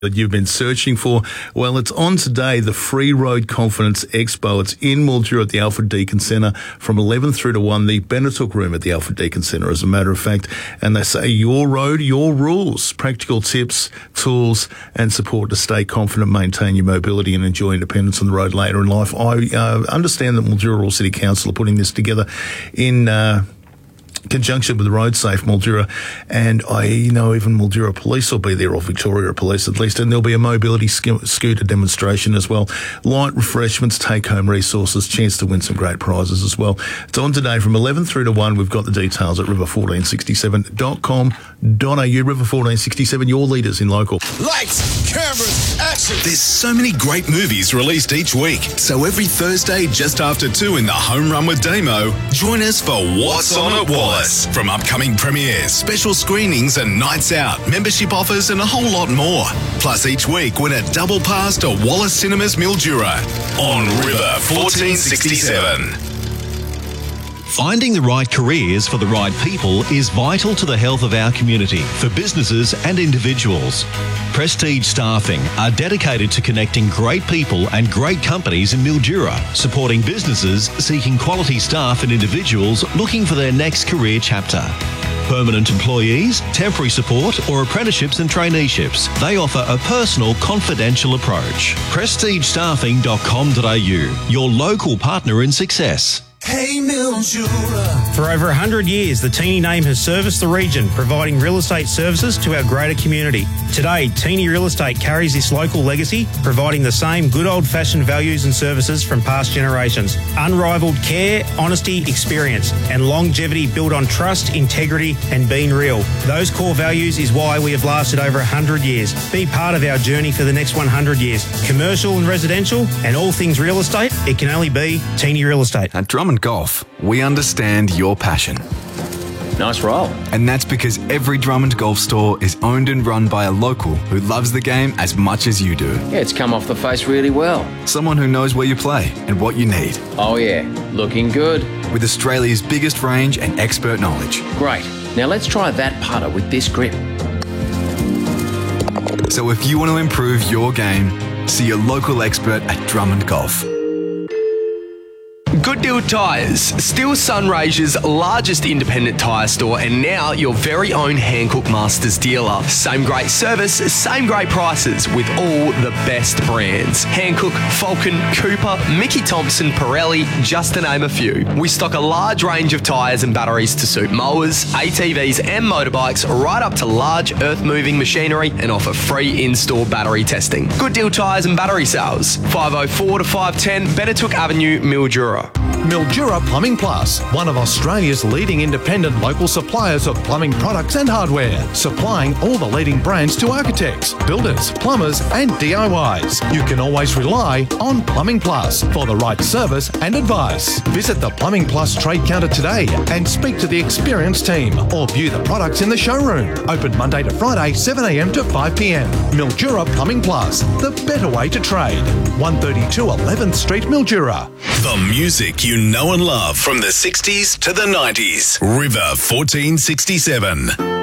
that you've been searching for? Well, it's on today, the Free Road Confidence Expo. It's in Mildura at the Alfred Deakin Centre from 11 through to 1, the Benetook Room at the Alfred Deakin Centre, as a matter of fact. And they say your road, your rules, practical tips, tools and support to stay confident, maintain your mobility and enjoy independence on the road later in life. I understand that Mildura Rural City Council are putting this together in conjunction with Road Safe Mildura, and I know even Mildura Police will be there, or Victoria Police at least, and there'll be a mobility scooter demonstration as well. Light refreshments, take-home resources, chance to win some great prizes as well. It's on today from 11 through to 1. We've got the details at river1467.com.au. River 1467, your leaders in local. Lights, cameras, action! There's so many great movies released each week. So every Thursday, just after 2 in the Home Run with Damo, join us for What's On at Wallace. From upcoming premieres, special screenings and nights out, membership offers and a whole lot more. Plus each week, win a double pass to Wallace Cinemas Mildura on River 1467. Finding the right careers for the right people is vital to the health of our community, for businesses and individuals. Prestige Staffing are dedicated to connecting great people and great companies in Mildura, supporting businesses seeking quality staff and individuals looking for their next career chapter. Permanent employees, temporary support or apprenticeships and traineeships. They offer a personal, confidential approach. PrestigeStaffing.com.au, your local partner in success. Hey Mildura. For over 100 years, the Teeny name has serviced the region, providing real estate services to our greater community. Today, Teeny Real Estate carries this local legacy, providing the same good old-fashioned values and services from past generations. Unrivaled care, honesty, experience, and longevity built on trust, integrity, and being real. Those core values is why we have lasted over 100 years. Be part of our journey for the next 100 years. Commercial and residential, and all things real estate, it can only be Teeny Real Estate. At Drummond Golf, we understand your passion. Nice roll. And that's because every Drummond Golf store is owned and run by a local who loves the game as much as you do. Yeah, it's come off the face really well. Someone who knows where you play and what you need. Oh yeah, looking good. With Australia's biggest range and expert knowledge. Great. Now let's try that putter with this grip. So if you want to improve your game, see your local expert at Drummond Golf. Good Deal Tyres, still Sunraysia's largest independent tyre store and now your very own Hankook Masters dealer. Same great service, same great prices with all the best brands. Hankook, Falcon, Cooper, Mickey Thompson, Pirelli, just to name a few. We stock a large range of tyres and batteries to suit mowers, ATVs and motorbikes, right up to large earth-moving machinery, and offer free in-store battery testing. Good Deal Tyres and Battery Sales, 504 to 510 Benetook Avenue, Mildura. Mildura Plumbing Plus, one of Australia's leading independent local suppliers of plumbing products and hardware, supplying all the leading brands to architects, builders, plumbers and DIYs. You can always rely on Plumbing Plus for the right service and advice. Visit the Plumbing Plus trade counter today and speak to the experienced team or view the products in the showroom. Open Monday to Friday, 7 a.m. to 5 p.m. Mildura Plumbing Plus, the better way to trade. 132 11th Street, Mildura. The music you know and love from the 60s to the 90s. River 1467.